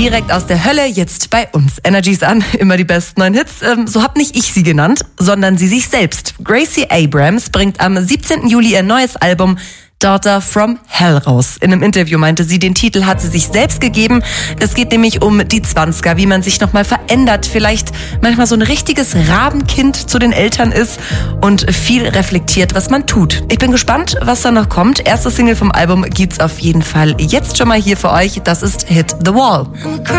direkt aus der Hölle, jetzt bei uns. Energy's an, immer die besten neuen Hits. So hab nicht ich sie genannt, sondern sie sich selbst. Gracie Abrams bringt am 17. Juli ihr neues Album Daughter from Hell raus. In einem Interview meinte sie, den Titel hat sie sich selbst gegeben. Es geht nämlich um die 20er, wie man sich nochmal verändert, vielleicht manchmal so ein richtiges Rabenkind zu den Eltern ist und viel reflektiert, was man tut. Ich bin gespannt, was da noch kommt. Erste Single vom Album gibt's auf jeden Fall jetzt schon mal hier für euch. Das ist Hit the Wall.